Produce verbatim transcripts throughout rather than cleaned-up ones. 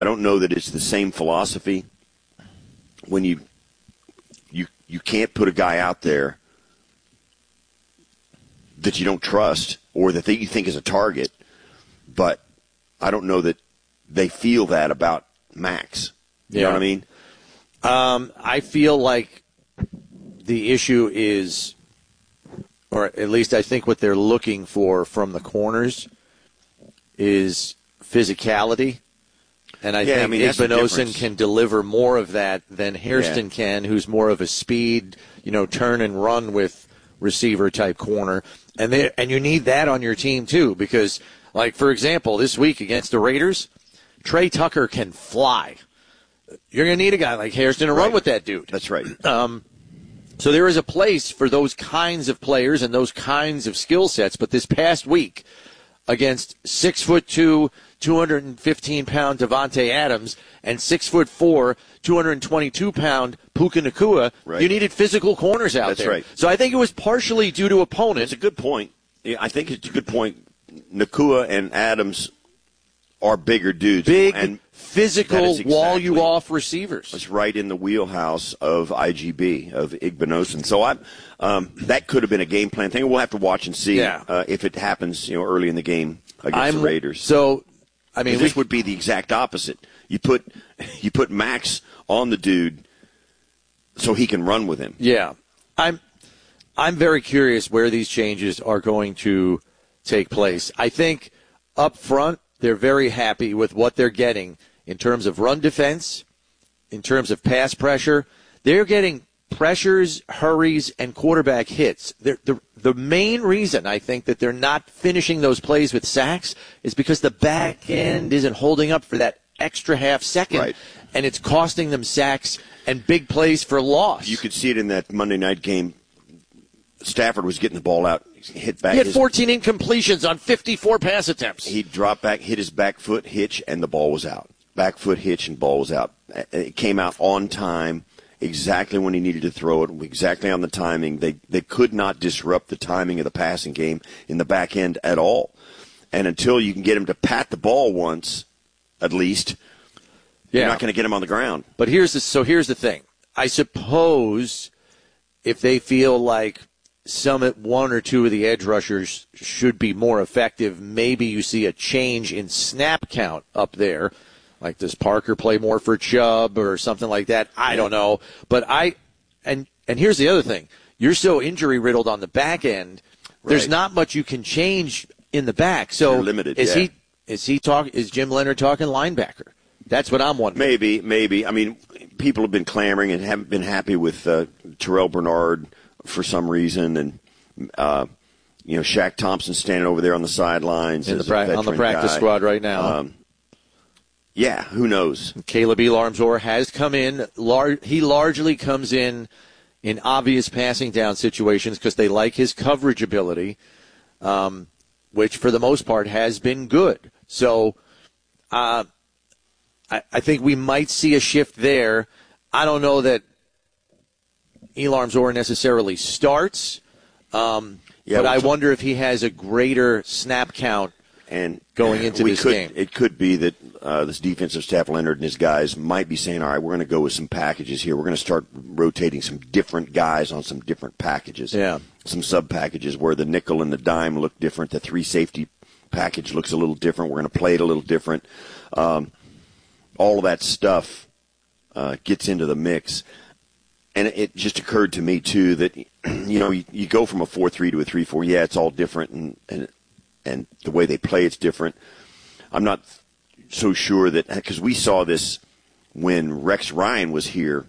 I don't know that it's the same philosophy when you you you can't put a guy out there that you don't trust or that you think is a target, but I don't know that they feel that about Max. You yeah. know what I mean? Um, I feel like the issue is, or at least I think what they're looking for from the corners is physicality. And I yeah, think I mean, Igbinosun can deliver more of that than Hairston yeah. can, who's more of a speed, you know, turn and run with receiver type corner. And they, and you need that on your team too, because, like, for example, this week against the Raiders, Trey Tucker can fly. You're going to need a guy like Hairston to right. run with that dude. That's right. Um, so there is a place for those kinds of players and those kinds of skill sets. But this past week, against six foot two, two hundred fifteen pound Devontae Adams and six foot four, two hundred twenty-two pound Puka Nacua, right. you needed physical corners out That's there. Right. So I think it was partially due to opponent. It's a good point. Yeah, I think it's a good point. Nacua and Adams are bigger dudes. Big, and physical, exactly, wall-you-off receivers. It's right in the wheelhouse of I G B, of Igbinosun. So I, um, that could have been a game plan thing. We'll have to watch and see yeah. uh, if it happens, you know, early in the game against I'm, the Raiders. So, I mean, this we, would be the exact opposite. You put you put Max on the dude so he can run with him. Yeah, I'm I'm very curious where these changes are going to take place. I think up front they're very happy with what they're getting in terms of run defense, in terms of pass pressure. They're getting pressures, hurries, and quarterback hits. They're, the the main reason I think that they're not finishing those plays with sacks is because the back end isn't holding up for that extra half second, right. and it's costing them sacks and big plays for loss. You could see it in that Monday night game. Stafford was getting the ball out, hit back. He had his, fourteen incompletions on fifty-four pass attempts. He dropped back, hit his back foot hitch, and the ball was out. Back foot hitch and ball was out. It came out on time, exactly when he needed to throw it, exactly on the timing. They they could not disrupt the timing of the passing game in the back end at all. And until you can get him to pat the ball once, at least, yeah. you're not going to get him on the ground. But here's the so here's the thing. I suppose if they feel like some one or two of the edge rushers should be more effective, maybe you see a change in snap count up there. Like, does Parker play more for Chubb or something like that? I don't know. But I and and here's the other thing. You're so injury riddled on the back end, there's right. not much you can change in the back. So You're limited, is yeah. he is he talk is Jim Leonard talking linebacker? That's what I'm wondering. Maybe, maybe. I mean, people have been clamoring and haven't been happy with uh, Terrell Bernard for some reason, and uh, you know, Shaq Thompson standing over there on the sidelines in the as pra- a on the practice guy. squad right now. Um, yeah, who knows? Caleb Elarmzor has come in. Lar- he largely comes in in obvious passing down situations because they like his coverage ability, um, which for the most part has been good. So uh, I, I think we might see a shift there. I don't know that Elarmzor necessarily starts, um, yeah, but I t- wonder if he has a greater snap count and going into we this could, game. It could be that uh, this defensive staff, Leonard and his guys, might be saying, all right, we're going to go with some packages here. We're going to start rotating some different guys on some different packages. Yeah. Some sub-packages where the nickel and the dime look different. The three-safety package looks a little different. We're going to play it a little different. Um, all of that stuff uh, gets into the mix. And it just occurred to me, too, that, you know, you, you go from a four three to a three four. Yeah, it's all different, and, and and the way they play, it's different. I'm not so sure that, because we saw this when Rex Ryan was here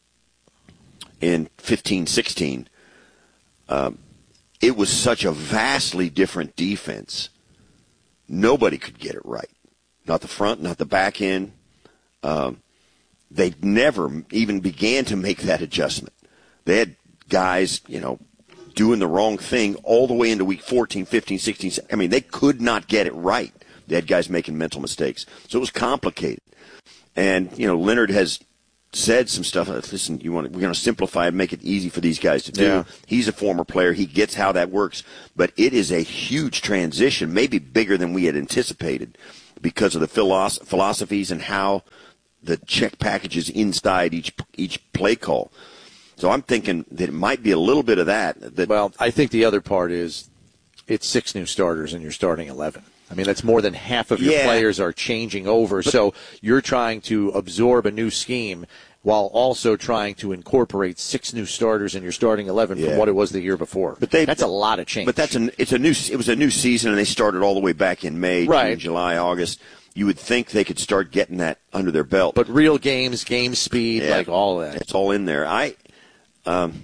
in fifteen sixteen. Um, it was such a vastly different defense. Nobody could get it right. Not the front, not the back end. Um, they never even began to make that adjustment. They had guys, you know, doing the wrong thing all the way into week fourteen, fifteen, sixteen. I mean, they could not get it right. They had guys making mental mistakes. So it was complicated. And, you know, Leonard has said some stuff. Listen, you want we're going to simplify and make it easy for these guys to do. Yeah. He's a former player. He gets how that works. But it is a huge transition, maybe bigger than we had anticipated. because of the philosoph- philosophies and how the check packages inside each each play call. So I'm thinking that it might be a little bit of that. that well, I think the other part is it's six new starters and you're starting eleven. I mean, that's more than half of your yeah. players are changing over. But, so you're trying to absorb a new scheme while also trying to incorporate six new starters in your starting eleven yeah. from what it was the year before. But they, that's a lot of change. But that's an it's a new it was a new season, and they started all the way back in May, right. June, July, August. You would think they could start getting that under their belt. But real games, game speed, yeah, like all of that. It's all in there. I, um,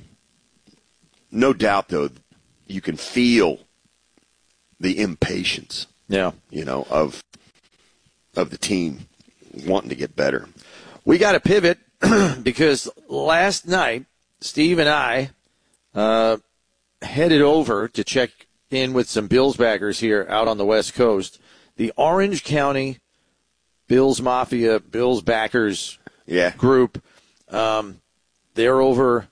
no doubt, though, you can feel the impatience. Yeah, you know, of of the team wanting to get better. We got to pivot because last night Steve and I uh, headed over to check in with some Bills backers here out on the West Coast. The Orange County Bills Mafia, Bills backers yeah. group, um, they're over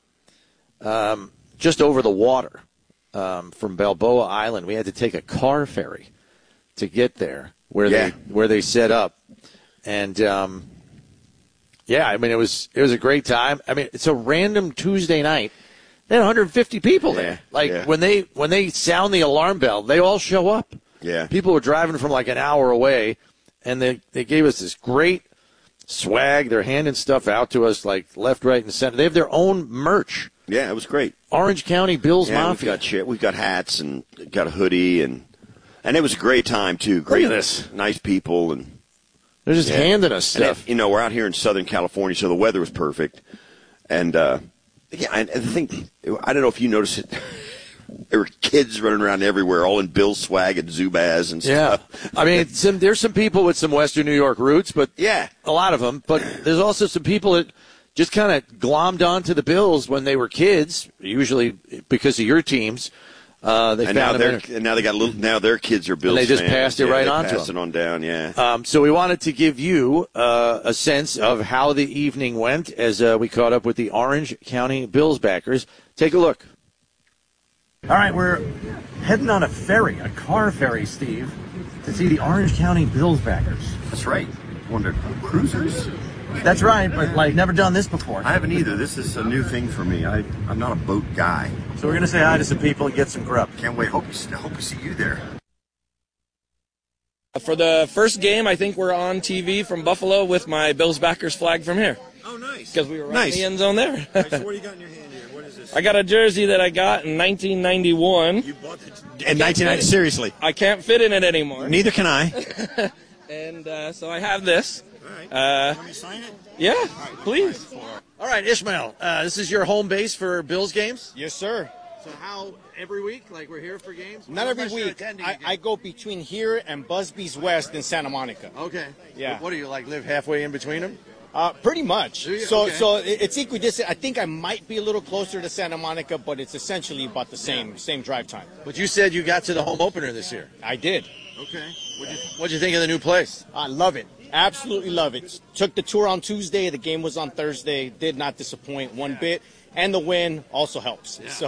um, just over the water um, from Balboa Island. We had to take a car ferry to get there where yeah. they where they set up. And um, yeah, I mean it was it was a great time. I mean it's a random Tuesday night. They had one hundred fifty people yeah. there. Like yeah. when they when they sound the alarm bell, they all show up. Yeah. People were driving from like an hour away, and they, they gave us this great swag. They're handing stuff out to us like left, right, and center. They have their own merch. Yeah, it was great. Orange County Bills yeah, Mafia. We've got shit. We've got hats and got a hoodie, and and it was a great time too. Great, Look at this. Nice people, and they're just yeah. handing us stuff. And it, you know, we're out here in Southern California, so the weather was perfect. And uh, yeah, and I think I don't know if you noticed it. There were kids running around everywhere, all in Bill swag and Zubaz and stuff. Yeah, I mean, some, there's some people with some Western New York roots, but yeah, a lot of them. But there's also some people that just kind of glommed onto the Bills when they were kids, usually because of your teams. Uh, they and found now them they're and now they got little. Now their kids are Bills. And they just fans. passed it yeah, right they on to passed them. it on down. Yeah. Um, so we wanted to give you uh, a sense of how the evening went as uh, we caught up with the Orange County Bills backers. Take a look. All right, we're heading on a ferry, a car ferry, Steve, to see the Orange County Bills backers. That's right. One of the cruisers. That's right, but like never done this before. I haven't either. This is a new thing for me. I, I'm not a boat guy. So we're gonna say hi to some people and get some grub. Can't wait. Hope you, hope we see you there. For the first game, I think we're on T V from Buffalo with my Bills backers flag from here. Oh, nice. Because we were right nice. in the end zone there. Right, so what do you got in your hand here? What is this? I got a jersey that I got in nineteen ninety-one. You bought the in nineteen ninety? Seriously? I can't fit in it anymore. Neither can I. And uh, so I have this. All right. Uh, Let me sign it? yeah, Right, please. All right, Ishmael, uh, this is your home base for Bills games? Yes, sir. So how, every week, like we're here for games? Not every week. I, I go between here and Busby's West in Santa Monica. Okay. Yeah. What do you, like, live halfway in between them? Uh, pretty much. you? So, Okay. so it- it's equidistant. I think I might be a little closer to Santa Monica, but it's essentially about the same same drive time. But you said you got to the home opener this year. I did. Okay. What'd you, what'd you think of the new place? I love it. Absolutely love it. Took the tour on Tuesday. The game was on Thursday. Did not disappoint one bit. And the win also helps. So,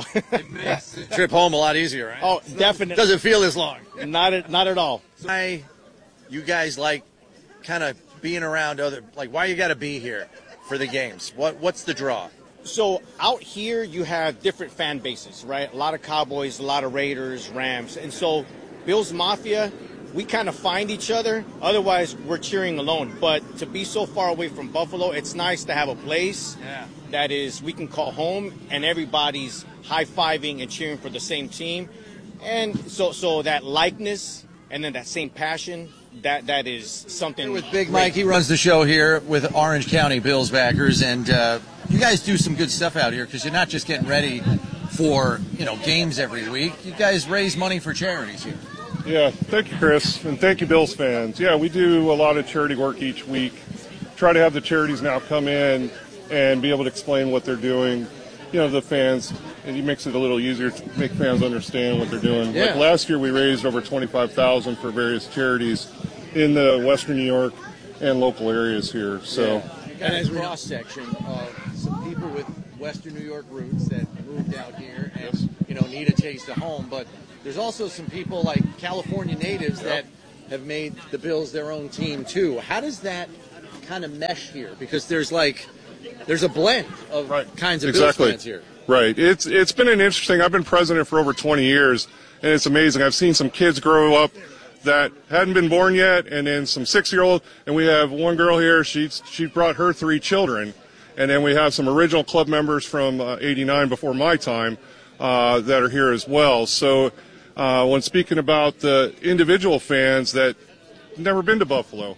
Trip home a lot easier, right? oh, definitely. Doesn't feel as long. Not at, not at all. Why you guys like kind of being around other, like why you got to be here for the games? What What's the draw? So out here you have different fan bases, right? A lot of Cowboys, a lot of Raiders, Rams. And so Bills Mafia, we kind of find each other. Otherwise, we're cheering alone. But to be so far away from Buffalo, it's nice to have a place Yeah. that is we can call home and everybody's high-fiving and cheering for the same team. And so so that likeness and then that same passion, that that is something. With Big Mike, he runs the show here with Orange County Bills backers, and uh, you guys do some good stuff out here because you're not just getting ready for you know games every week. You guys raise money for charities here. Yeah, thank you, Chris, and thank you, Bills fans. Yeah, we do a lot of charity work each week. Try to have the charities now come in and be able to explain what they're doing, you know, to the fans. And it makes it a little easier to make fans understand what they're doing. Yeah. Like last year, we raised over twenty-five thousand dollars for various charities in the Western New York and local areas here. So, And as cross section of some people with Western New York roots that moved out here and you know need a taste of home, but there's also some people like California natives that have made the Bills their own team too. How does that kind of mesh here? Because there's like there's a blend of right. kinds of exactly. Bills fans here. Right. It's it's been an interesting. I've been president for over twenty years, and it's amazing. I've seen some kids grow up that hadn't been born yet, and then some six-year-old, and we have one girl here. She's she brought her three children, and then we have some original club members from uh, eighty-nine before my time uh, that are here as well. So uh, when speaking about the individual fans that never been to Buffalo,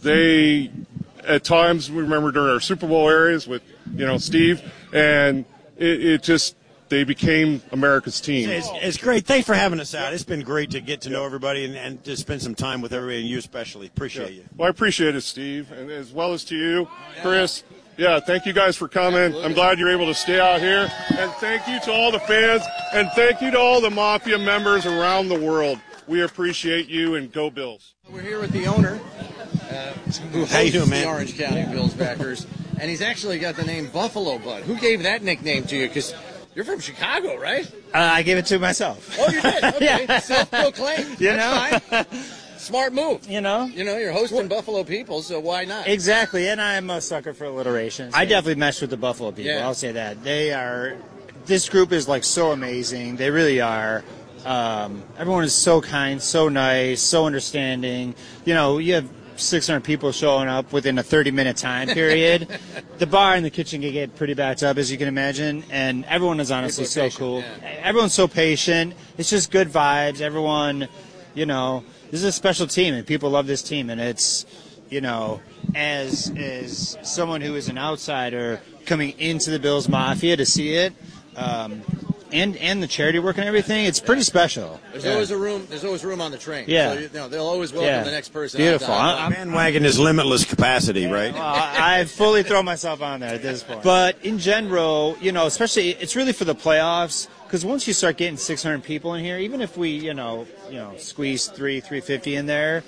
they at times we remember during our Super Bowl areas with you know Steve, and it, it just. They became America's team. It's, it's great. Thanks for having us out. It's been great to get to know everybody and, and to spend some time with everybody, and you especially. Appreciate yeah. you. Well, I appreciate it, Steve, and as well as to you, Chris. Yeah, thank you guys for coming. I'm glad you're able to stay out here. And thank you to all the fans, and thank you to all the Mafia members around the world. We appreciate you, and go Bills. We're here with the owner, uh, who How you hosts doing, man? the Orange County Bills backers, and he's actually got the name Buffalo Bud. Who gave that nickname to you? Because you're from Chicago, right? Uh, I gave it to myself. Oh, you did? Okay. Yeah. Self-proclaimed. You That's know? fine. Smart move. You know? You know, you're hosting Buffalo people, so why not? Exactly, and I'm a sucker for alliteration. I definitely meshed with the Buffalo people, Yeah. I'll say that. They are, this group is like so amazing. They really are. Um, everyone is so kind, so nice, so understanding. You know, you have six hundred people showing up within a thirty-minute time period. The bar and the kitchen can get pretty backed up, as you can imagine, and everyone is honestly so patient, cool. yeah. Everyone's so patient. It's just good vibes. Everyone, you know, this is a special team, and people love this team, and it's, you know, as as someone who is an outsider coming into the Bills Mafia to see it, um, and and the charity work and everything, it's pretty special. There's Yeah. always a room. There's always room on the train. Yeah. So, you know, they'll always welcome Yeah. the next person. Beautiful. out. I- I'm- Bandwagon is limitless capacity, right? Well, I- I've fully thrown myself on there at this point. But in general, you know, especially it's really for the playoffs, because once you start getting six hundred people in here, even if we, you know, you know, squeeze three, three fifty in there,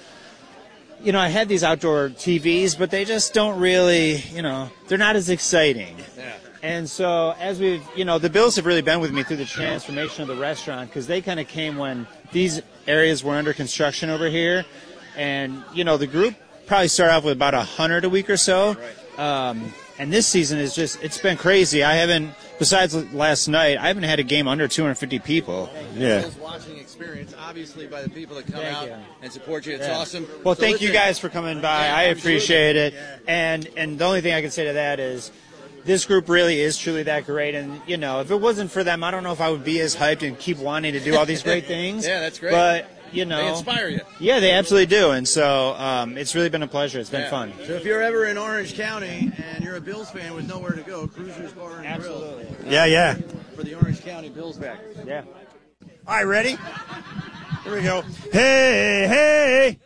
you know, I had these outdoor T Vs, but they just don't really, you know, they're not as exciting. Yeah. And so as we've, you know, the Bills have really been with me through the transformation of the restaurant, because they kind of came when these areas were under construction over here. And, you know, the group probably started off with about one hundred a week or so. Um, and this season is just, it's been crazy. I haven't, besides last night, I haven't had a game under two hundred fifty people. Yeah. Bills watching experience, obviously, by the people that come Thank out you. and support you. It's Yeah. awesome. Well, So thank you listen, guys for coming by. Yeah, I absolutely. appreciate it. And and the only thing I can say to that is this group really is truly that great. And, you know, if it wasn't for them, I don't know if I would be as hyped and keep wanting to do all these great things. Yeah, that's great. But, you know. They inspire you. Yeah, they absolutely do. And so um, it's really been a pleasure. It's been Yeah. fun. So if you're ever in Orange County and you're a Bills fan with nowhere to go, Cruisers Bar and Absolutely. Grill. Yeah, yeah. For the Orange County Bills back. Yeah. All right, ready? Here we go. Hey, hey.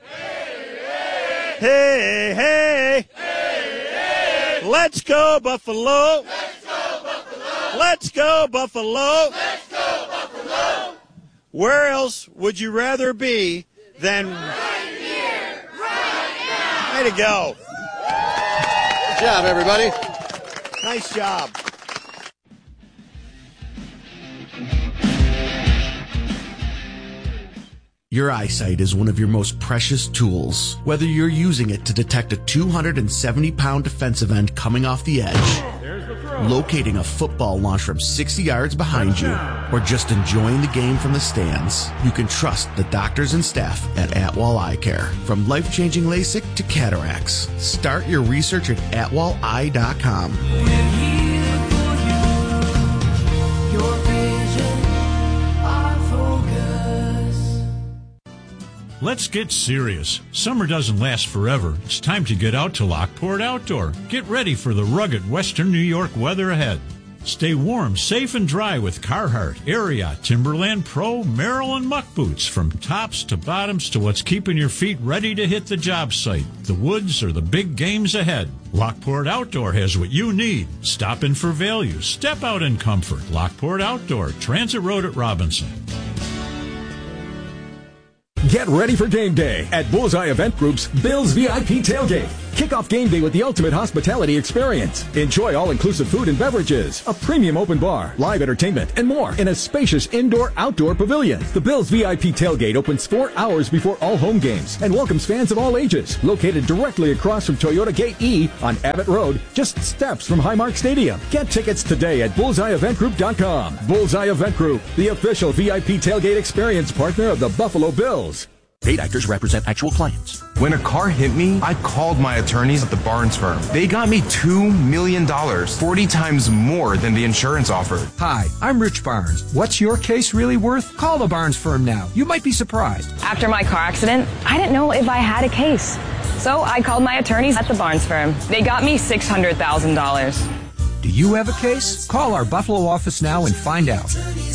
Hey, hey. Let's go, Buffalo. Let's go, Buffalo. Let's go, Buffalo. Let's go, Buffalo. Where else would you rather be than right here, right now? Way to go. Good job, everybody. Nice job. Your eyesight is one of your most precious tools. Whether you're using it to detect a two hundred seventy pound defensive end coming off the edge, locating a football launched from sixty yards behind you, or just enjoying the game from the stands, you can trust the doctors and staff at Atwall Eye Care. From life-changing LASIK to cataracts, start your research at atwall eye dot com. Let's get serious. Summer doesn't last forever. It's time to get out to Lockport Outdoor. Get ready for the rugged Western New York weather ahead. Stay warm, safe, and dry with Carhartt, Ariat, Timberland Pro, Merrill, and Muck boots. From tops to bottoms to what's keeping your feet ready to hit the job site, the woods, or the big games ahead. Lockport Outdoor has what you need. Stop in for value. Step out in comfort. Lockport Outdoor, Transit Road at Robinson. Get ready for game day at Bullseye Event Group's Bills V I P Tailgate. Kick off game day with the ultimate hospitality experience. Enjoy all-inclusive food and beverages, a premium open bar, live entertainment, and more in a spacious indoor-outdoor pavilion. The Bills V I P tailgate opens four hours before all home games and welcomes fans of all ages. Located directly across from Toyota Gate E on Abbott Road, just steps from Highmark Stadium. Get tickets today at bullseye event group dot com. Bullseye Event Group, the official V I P tailgate experience partner of the Buffalo Bills. Paid actors represent actual clients. When a car hit me, I called my attorneys at the Barnes firm. They got me two million dollars, forty times more than the insurance offered. Hi, I'm Rich Barnes. What's your case really worth? Call the Barnes firm now. You might be surprised. After my car accident, I didn't know if I had a case. So I called my attorneys at the Barnes firm. They got me six hundred thousand dollars. Do you have a case? Call our Buffalo office now and find out.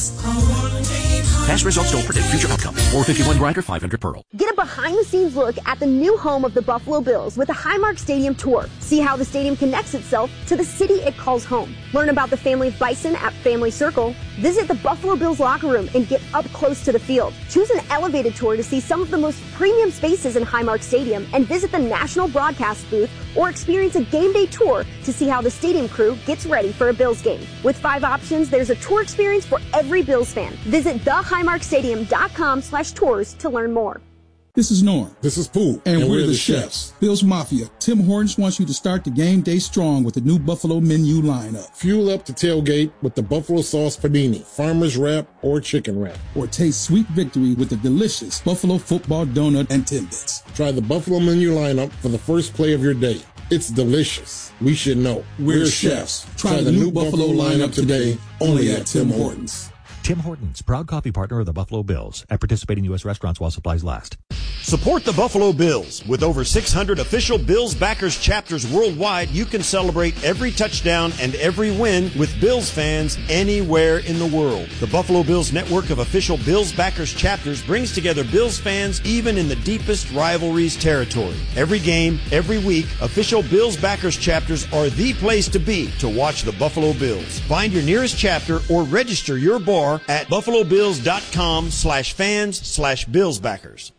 Past results don't predict future outcomes. four fifty-one grinder, five hundred Pearl. Get a behind-the-scenes look at the new home of the Buffalo Bills with the Highmark Stadium Tour. See how the stadium connects itself to the city it calls home. Learn about the family of Bison at Family Circle. Visit the Buffalo Bills locker room and get up close to the field. Choose an elevated tour to see some of the most premium spaces in Highmark Stadium and visit the national broadcast booth or experience a game day tour to see how the stadium crew gets ready for a Bills game. With five options, there's a tour experience for every Bills fan. Visit the highmark stadium dot com slash tours to learn more. This is Norm. This is Pooh. And, and we're, we're the, the chefs. chefs. Bills Mafia. Tim Hortons wants you to start the game day strong with the new Buffalo menu lineup. Fuel up to tailgate with the Buffalo Sauce Panini, Farmer's Wrap, or Chicken Wrap. Or taste sweet victory with the delicious Buffalo Football Donut and Timbits. Try the Buffalo menu lineup for the first play of your day. It's delicious. We should know. We're, we're chefs. chefs. Try, Try the, the new, new Buffalo, Buffalo lineup today, only at Tim Hortons. Tim Hortons, proud coffee partner of the Buffalo Bills, at participating U S restaurants while supplies last. Support the Buffalo Bills. With over six hundred official Bills backers chapters worldwide, you can celebrate every touchdown and every win with Bills fans anywhere in the world. The Buffalo Bills network of official Bills backers chapters brings together Bills fans even in the deepest rivalries territory. Every game, every week, official Bills backers chapters are the place to be to watch the Buffalo Bills. Find your nearest chapter or register your bar at buffalo bills dot com slash fans slash Bills backers.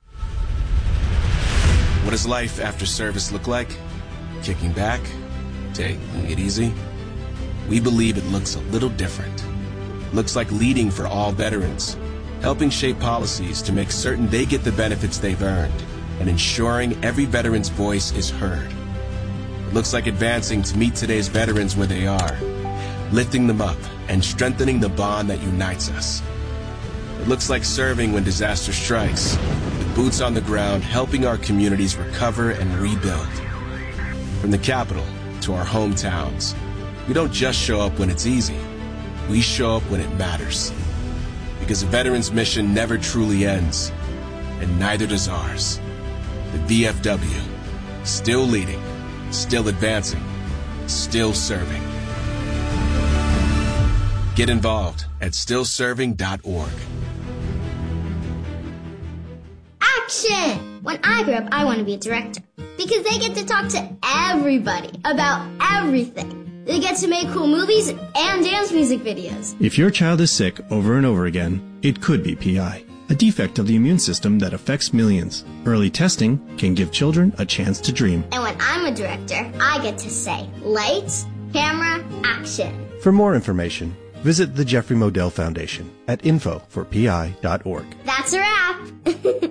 What does life after service look like? Kicking back? Taking it easy? We believe it looks a little different. Looks like leading for all veterans, helping shape policies to make certain they get the benefits they've earned, and ensuring every veteran's voice is heard. It looks like advancing to meet today's veterans where they are, lifting them up and strengthening the bond that unites us. It looks like serving when disaster strikes, with boots on the ground helping our communities recover and rebuild. From the capital to our hometowns, we don't just show up when it's easy. We show up when it matters. Because a veteran's mission never truly ends, and neither does ours. The V F W, still leading, still advancing, still serving. Get involved at still serving dot org. Action! When I grow up, I want to be a director because they get to talk to everybody about everything. They get to make cool movies and dance music videos. If your child is sick over and over again, it could be P I, a defect of the immune system that affects millions. Early testing can give children a chance to dream. And when I'm a director, I get to say, lights, camera, action. For more information, visit the Jeffrey Modell Foundation at info for p i dot org. That's a wrap.